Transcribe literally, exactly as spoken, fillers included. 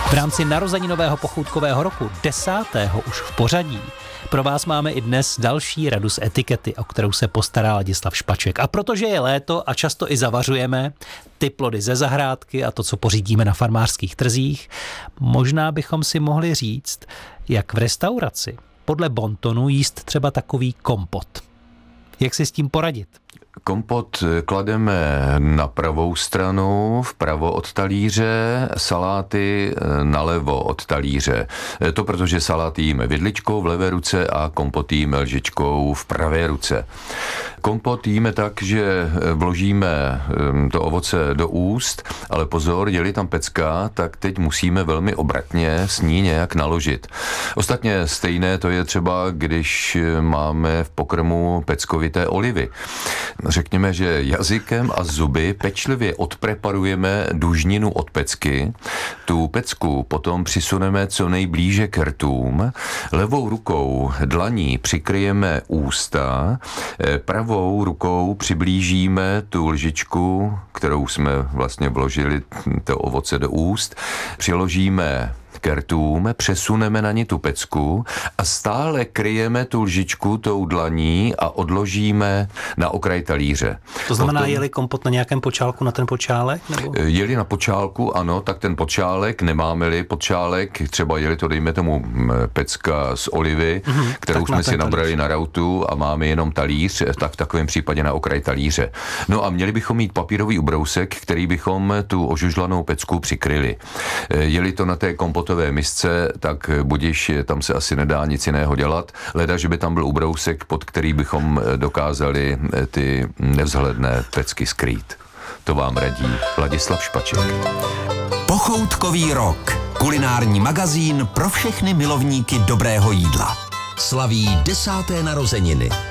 V rámci narozeninového pochoutkového roku, desátého už v pořadí, pro vás máme i dnes další radu z etikety, o kterou se postará Ladislav Špaček. A protože je léto a často i zavařujeme ty plody ze zahrádky a to, co pořídíme na farmářských trzích, možná bychom si mohli říct, jak v restauraci podle bontonu jíst třeba takový kompot. Jak si s tím poradit? Kompot klademe na pravou stranu, vpravo od talíře, saláty nalevo od talíře. To protože saláty jíme vidličkou v levé ruce a kompot jíme lžičkou v pravé ruce. Kompot jíme tak, že vložíme to ovoce do úst, ale pozor, je-li tam pecka, tak teď musíme velmi obratně s ní nějak naložit. Ostatně stejné to je třeba, když máme v pokrmu peckovité olivy. Řekněme, že jazykem a zuby pečlivě odpreparujeme dužninu od pecky. Tu pecku potom přisuneme co nejblíže k rtům. Levou rukou dlaní přikryjeme ústa, pravou rukou přiblížíme tu lžičku, kterou jsme vlastně vložili to ovoce do úst, přiložíme k rtům, přesuneme na ní tu pecku a stále kryjeme tu lžičku tou dlaní a odložíme na okraj talíře. To znamená, Potom, je-li kompot na nějakém počálku, na ten počálek? Nebo? Je-li na počálku, ano, tak ten počálek, nemáme-li počálek, třeba je-li to, dejme tomu, pecka z olivy, mm-hmm, kterou jsme si nabrali talíř na rautu a máme jenom talíř, tak v takovém případě na okraj talíře. No a měli bychom mít papírový ubrousek, který bychom tu ožužlanou pecku přikryli. Je-li to na té kompot misce, tak budiš, tam se asi nedá nic jiného dělat, leda, že by tam byl ubrousek, pod který bychom dokázali ty nevzhledné pecky skrýt. To vám radí Ladislav Špaček. Pochoutkový rok. Kulinární magazín pro všechny milovníky dobrého jídla. Slaví desáté narozeniny.